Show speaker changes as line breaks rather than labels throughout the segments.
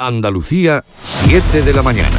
Andalucía, 7 de la mañana.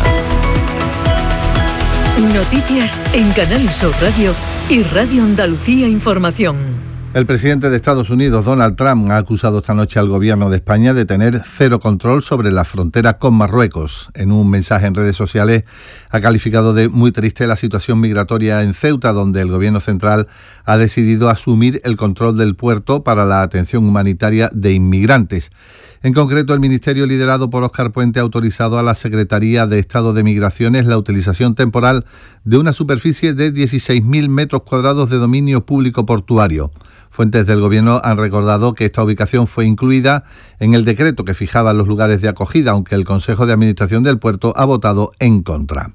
Noticias en Canal Sur Radio y Radio Andalucía Información.
El presidente de Estados Unidos, Donald Trump, ha acusado esta noche al gobierno de España de tener cero control sobre la frontera con Marruecos. En un mensaje en redes sociales ha calificado de muy triste la situación migratoria en Ceuta, donde el gobierno central ha decidido asumir el control del puerto para la atención humanitaria de inmigrantes. En concreto, el ministerio liderado por Óscar Puente ha autorizado a la Secretaría de Estado de Migraciones la utilización temporal de una superficie de 16.000 metros cuadrados de dominio público portuario. Fuentes del Gobierno han recordado que esta ubicación fue incluida en el decreto que fijaba los lugares de acogida, aunque el Consejo de Administración del puerto ha votado en contra.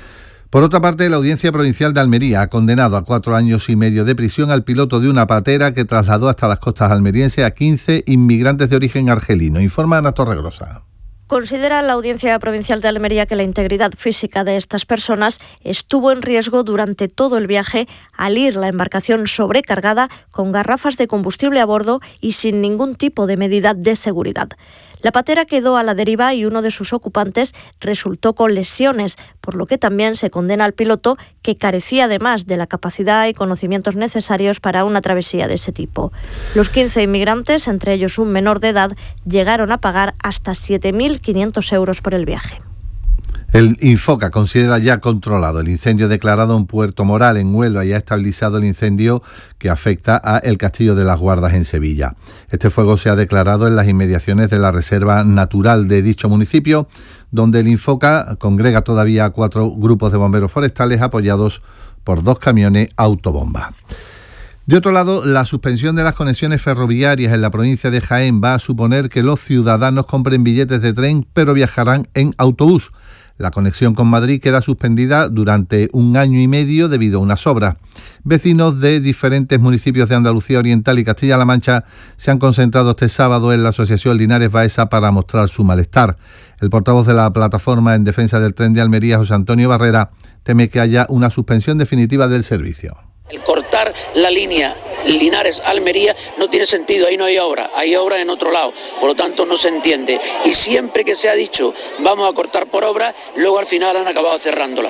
Por otra parte, la Audiencia Provincial de Almería ha condenado a 4 años y medio de prisión al piloto de una patera que trasladó hasta las costas almerienses a 15 inmigrantes de origen argelino. Informa Ana Torregrosa.
Considera la Audiencia Provincial de Almería que la integridad física de estas personas estuvo en riesgo durante todo el viaje al ir la embarcación sobrecargada con garrafas de combustible a bordo y sin ningún tipo de medida de seguridad. La patera quedó a la deriva y uno de sus ocupantes resultó con lesiones, por lo que también se condena al piloto, que carecía además de la capacidad y conocimientos necesarios para una travesía de ese tipo. Los 15 inmigrantes, entre ellos un menor de edad, llegaron a pagar hasta 7.500 euros por el viaje.
El Infoca considera ya controlado el incendio declarado en Puerto Moral, en Huelva, y ha estabilizado el incendio que afecta a el Castillo de las Guardas en Sevilla. Este fuego se ha declarado en las inmediaciones de la Reserva Natural de dicho municipio, donde el Infoca congrega todavía a 4 grupos de bomberos forestales apoyados por 2 camiones autobomba. De otro lado, la suspensión de las conexiones ferroviarias en la provincia de Jaén va a suponer que los ciudadanos compren billetes de tren, pero viajarán en autobús. La conexión con Madrid queda suspendida durante 1 año y medio debido a unas obras. Vecinos de diferentes municipios de Andalucía Oriental y Castilla-La Mancha se han concentrado este sábado en la Asociación Linares Baeza para mostrar su malestar. El portavoz de la plataforma en defensa del tren de Almería, José Antonio Barrera, teme que haya una suspensión definitiva del servicio.
El cortar la línea Linares-Almería no tiene sentido, ahí no hay obra en otro lado, por lo tanto no se entiende. Y siempre que se ha dicho vamos a cortar por obra, luego al final han acabado cerrándola.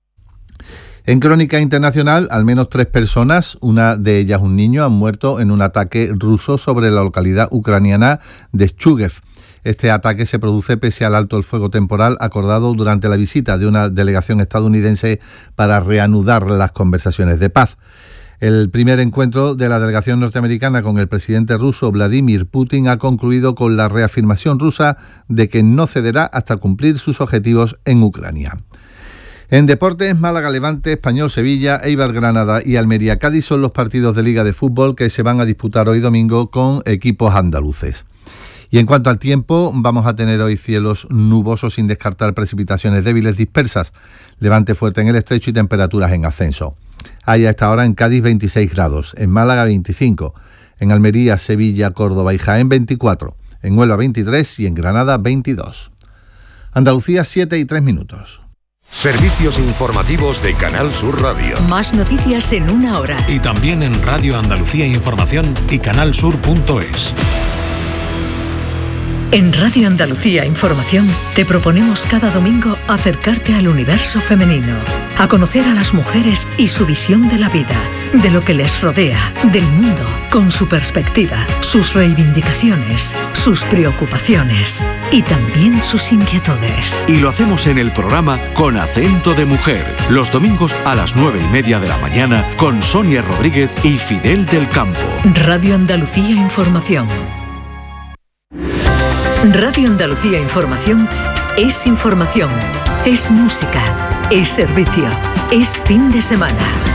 En crónica internacional, al menos 3 personas, una de ellas un niño, han muerto en un ataque ruso sobre la localidad ucraniana de Chuguev. Este ataque se produce pese al alto el fuego temporal acordado durante la visita de una delegación estadounidense para reanudar las conversaciones de paz. El primer encuentro de la delegación norteamericana con el presidente ruso Vladimir Putin ha concluido con la reafirmación rusa de que no cederá hasta cumplir sus objetivos en Ucrania. En deportes, Málaga Levante, Español Sevilla, Eibar Granada y Almería Cádiz son los partidos de Liga de Fútbol que se van a disputar hoy domingo con equipos andaluces. Y en cuanto al tiempo, vamos a tener hoy cielos nubosos sin descartar precipitaciones débiles dispersas, levante fuerte en el estrecho y temperaturas en ascenso. Hay a esta hora en Cádiz 26 grados, en Málaga 25, en Almería, Sevilla, Córdoba y Jaén 24, en Huelva 23 y en Granada 22. Andalucía 7:03.
Servicios informativos de Canal Sur Radio.
Más noticias en 1 hora.
Y también en Radio Andalucía Información y canalsur.es.
En Radio Andalucía Información te proponemos cada domingo acercarte al universo femenino, a conocer a las mujeres y su visión de la vida, de lo que les rodea, del mundo, con su perspectiva, sus reivindicaciones, sus preocupaciones y también sus inquietudes.
Y lo hacemos en el programa Con Acento de Mujer, los domingos a las 9:30 de la mañana con Sonia Rodríguez y Fidel del Campo.
Radio Andalucía Información. Radio Andalucía Información es información, es música, es servicio, es fin de semana.